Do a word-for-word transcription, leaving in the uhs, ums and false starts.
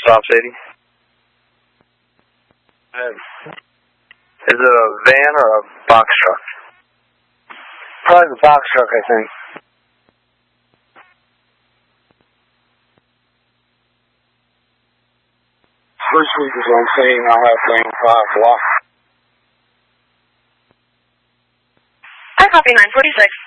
Stop City. Uh, is it a van or a box truck? Probably the box truck, I think. First week is what I'm saying. I'll have lane five block. I copy nine forty-six.